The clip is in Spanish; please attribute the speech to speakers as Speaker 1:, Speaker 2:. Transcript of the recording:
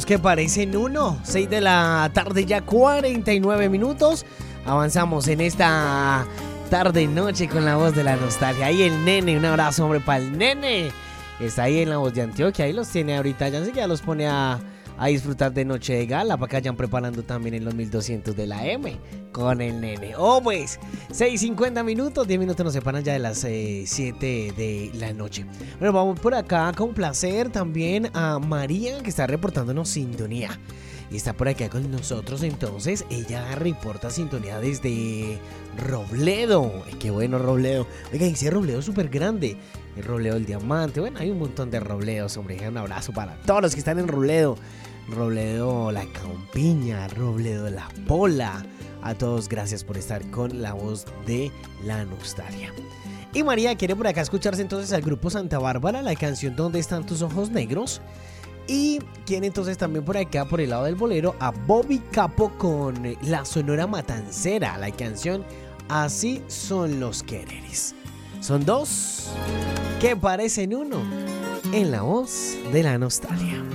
Speaker 1: dos que parecen uno. 6 de la tarde, ya 49 minutos. Avanzamos en esta tarde-noche con la voz de la nostalgia. Ahí el nene, un abrazo, hombre, para el nene. Está ahí en la voz de Antioquia. Ahí los tiene ahorita. Ya sé que ya los pone a disfrutar de noche de gala para que vayan preparando también en los 1200 de la M con el nene. Oh, pues 6:50 minutos, 10 minutos nos separan ya de las 7 de la noche. Bueno, vamos por acá con placer también a María, que está reportándonos sintonía y está por acá con nosotros. Entonces ella reporta sintonía desde Robledo. Qué bueno, Robledo. Oiga, dice Robledo súper grande. El Robledo del Diamante. Bueno, hay un montón de Robledos, hombre. Un abrazo para todos los que están en Robledo. Robledo La Campiña, Robledo La Pola. A todos, gracias por estar con la voz de la nostalgia. Y María quiere por acá escucharse entonces al grupo Santa Bárbara, la canción ¿Dónde están tus ojos negros? Y quiere entonces también por acá, por el lado del bolero, a Bobby Capo con la Sonora Matancera, la canción Así son los quereres. Son dos que parecen uno en la voz de la nostalgia.